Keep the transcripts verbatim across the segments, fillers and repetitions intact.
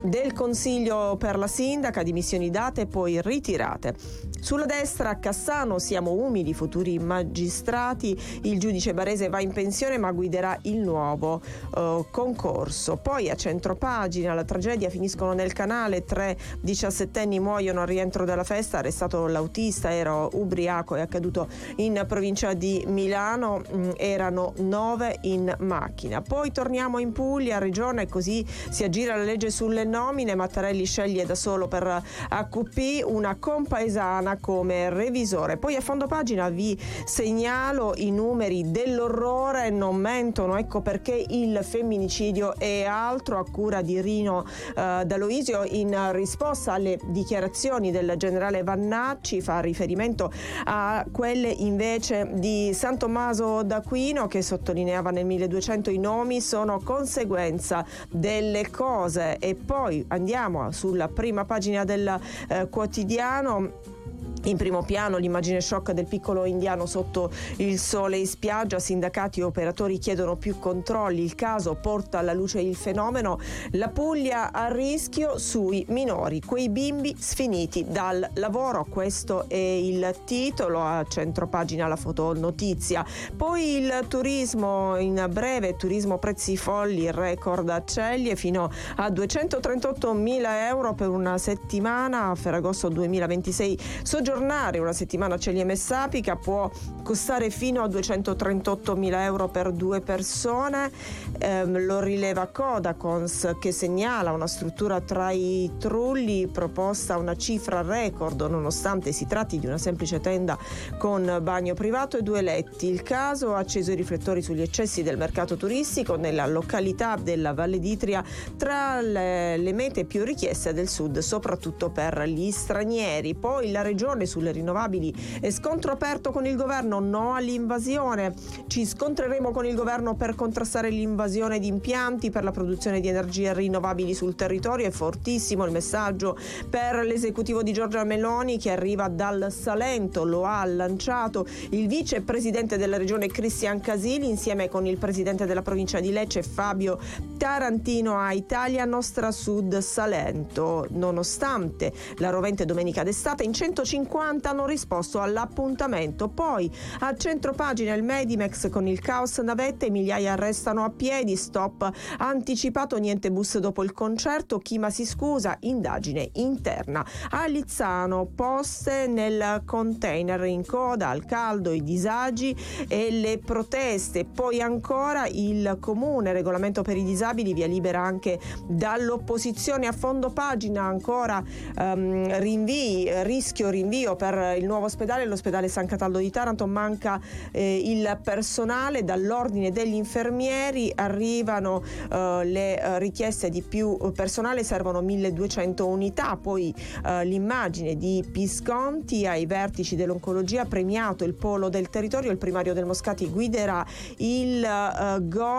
del Consiglio per la sindaca, dimissioni date e poi ritirate. Sulla destra Cassano, siamo umili, futuri magistrati, il giudice barese va in pensione ma guiderà il nuovo uh, concorso. Poi a centropagina, la tragedia, finiscono nel canale, tre diciassettenni muoiono al rientro dalla festa, arrestato l'autista, era ubriaco, è accaduto in provincia di Milano, mh, erano nove in macchina. Poi torniamo in Puglia, regione, così si aggira la legge sulle nomine, Mattarelli sceglie da solo per A Q P una compaesana come revisore. Poi a fondo pagina vi segnalo i numeri dell'orrore, non mentono, ecco perché il femminicidio è altro, a cura di Rino eh, D'Aloisio, in risposta alle dichiarazioni del generale Vannacci, fa riferimento a quelle invece di San Tommaso d'Aquino, che sottolineava nel milleduecento i nomi sono conseguenza delle cose. E poi andiamo sulla prima pagina del eh, quotidiano. In primo piano l'immagine shock del piccolo indiano sotto il sole in spiaggia, sindacati e operatori chiedono più controlli, il caso porta alla luce il fenomeno, la Puglia a rischio sui minori, quei bimbi sfiniti dal lavoro, questo è il titolo, a centropagina la fotonotizia. Poi il turismo, in breve, turismo prezzi folli, record a Ceglie fino a duecentotrentottomila euro per una settimana, a Ferragosto duemilaventisei. Soggiornare una settimana a Ceglie Messapica può costare fino a duecentotrentottomila euro per due persone, ehm, lo rileva Codacons, che segnala una struttura tra i trulli proposta una cifra record nonostante si tratti di una semplice tenda con bagno privato e due letti. Il caso ha acceso i riflettori sugli eccessi del mercato turistico nella località della Valle d'Itria, tra le, le mete più richieste del sud, soprattutto per gli stranieri. Poi la regione sulle rinnovabili e scontro aperto con il governo, no all'invasione, ci scontreremo con il governo per contrastare l'invasione di impianti per la produzione di energie rinnovabili sul territorio. È fortissimo il messaggio per l'esecutivo di Giorgia Meloni, che arriva dal Salento, lo ha lanciato il vicepresidente della regione Cristian Casili insieme con il presidente della provincia di Lecce Fabio Tarantino a Italia Nostra Sud Salento. Nonostante la rovente domenica d'estate, in centocinquanta hanno risposto all'appuntamento. Poi a centropagina il Medimex con il caos navette, migliaia restano a piedi, stop anticipato, niente bus dopo il concerto, Chima si scusa, indagine interna. A Lizzano poste nel container in coda al caldo, i disagi e le proteste. Poi ancora il comune, regolamento per i disabili, via libera anche dall'opposizione. A fondo pagina ancora um, rinvii, rischio rinvio per il nuovo ospedale, l'ospedale San Cataldo di Taranto, manca eh, il personale, dall'ordine degli infermieri arrivano eh, le eh, richieste di più personale, servono milleduecento unità. Poi eh, l'immagine di Pisconti ai vertici dell'oncologia, premiato il polo del territorio, il primario del Moscati guiderà il eh,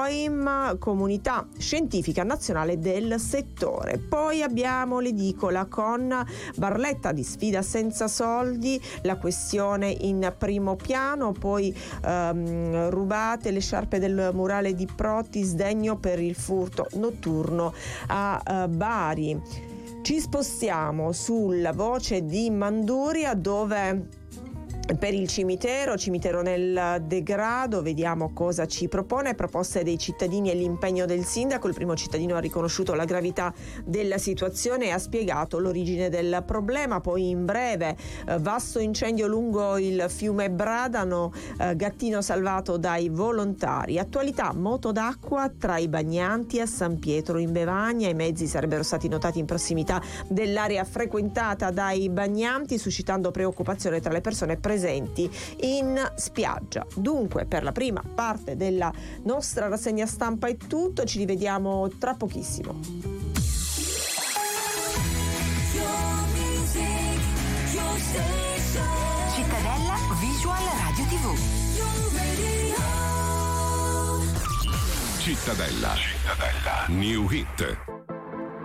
GOIM, comunità scientifica nazionale del settore. Poi abbiamo l'edicola con Barletta di sfida senza soldi, la questione in primo piano. Poi ehm, rubate le sciarpe del murale di Protti, sdegno per il furto notturno a eh, Bari. Ci spostiamo sulla voce di Manduria, dove per il cimitero, cimitero nel degrado, vediamo cosa ci propone, proposte dei cittadini e l'impegno del sindaco. Il primo cittadino ha riconosciuto la gravità della situazione e ha spiegato l'origine del problema. Poi in breve, eh, vasto incendio lungo il fiume Bradano, eh, gattino salvato dai volontari. Attualità, moto d'acqua tra i bagnanti a San Pietro in Bevagna, i mezzi sarebbero stati notati in prossimità dell'area frequentata dai bagnanti, suscitando preoccupazione tra le persone presenti in spiaggia. Dunque, per la prima parte della nostra rassegna stampa è tutto, ci rivediamo tra pochissimo. Cittadella Visual Radio tivù. Cittadella. Cittadella. New Hit.